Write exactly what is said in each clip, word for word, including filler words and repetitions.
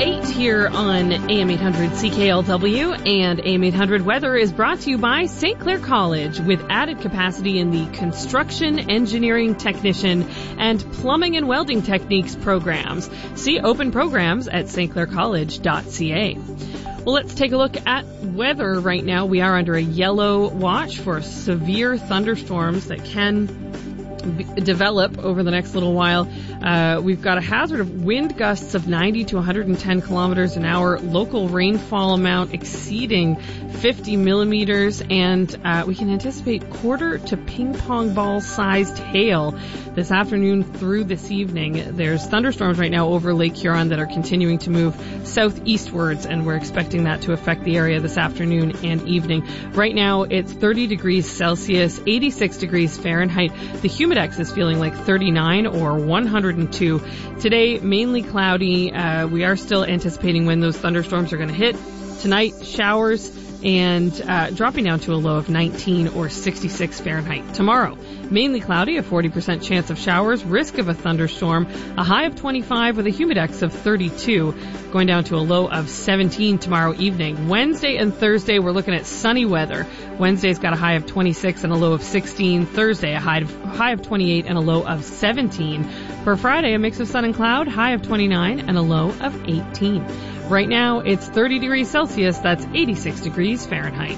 eight here on A M eight hundred C K L W, and A M eight hundred weather is brought to you by Saint Clair College, with added capacity in the construction, engineering, technician, and plumbing and welding techniques programs. See open programs at s t clair college dot c a. Well, let's take a look at weather right now. We are under a yellow watch for severe thunderstorms that can be- develop over the next little while. Uh, we've got a hazard of wind gusts of ninety to one hundred ten kilometers an hour, local rainfall amount exceeding fifty millimeters, and uh, we can anticipate quarter to ping pong ball sized hail this afternoon through this evening. There's thunderstorms right now over Lake Huron that are continuing to move southeastwards, and we're expecting that to affect the area this afternoon and evening. Right now it's thirty degrees Celsius, eighty-six degrees Fahrenheit. The humidex is feeling like thirty-nine or one hundred two. Today, mainly cloudy. Uh, we are still anticipating when those thunderstorms are going to hit. Tonight, showers and uh, dropping down to a low of nineteen or sixty-six Fahrenheit. Tomorrow, mainly cloudy, a forty percent chance of showers, risk of a thunderstorm, a high of twenty-five with a humidex of thirty-two, going down to a low of seventeen tomorrow evening. Wednesday and Thursday, we're looking at sunny weather. Wednesday's got a high of twenty-six and a low of sixteen. Thursday, a high of, high of twenty-eight and a low of seventeen. For Friday, a mix of sun and cloud, high of twenty-nine and a low of eighteen. Right now, it's thirty degrees Celsius, that's eighty-six degrees Fahrenheit.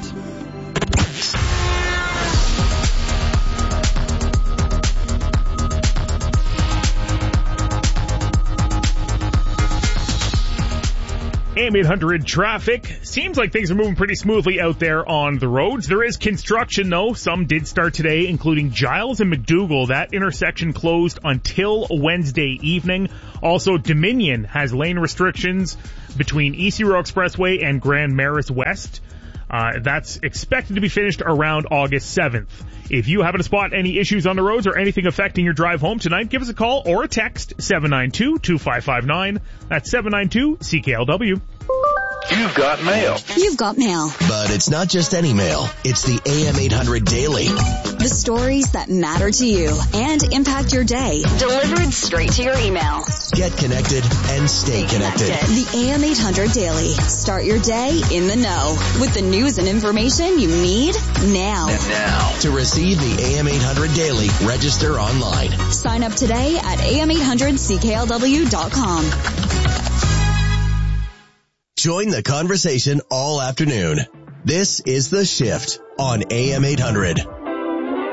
A M eight hundred traffic. Seems like things are moving pretty smoothly out there on the roads. There is construction, though. Some did start today, including Giles and McDougall. That intersection closed until Wednesday evening. Also, Dominion has lane restrictions between E C Row Expressway and Grand Maris West. Uh, that's expected to be finished around August seventh. If you happen to spot any issues on the roads or anything affecting your drive home tonight, give us a call or a text, seven nine two, two five five nine. That's seven nine two C K L W. You've got mail. You've got mail. But it's not just any mail. It's the A M eight hundred Daily. The stories that matter to you and impact your day. Delivered straight to your email. Get connected and stay connected. The A M eight hundred Daily. Start your day in the know with the news and information you need now. And now, to receive the A M eight hundred Daily, register online. Sign up today at A M eight hundred C K L W dot com. Join the conversation all afternoon. This is The Shift on A M eight hundred.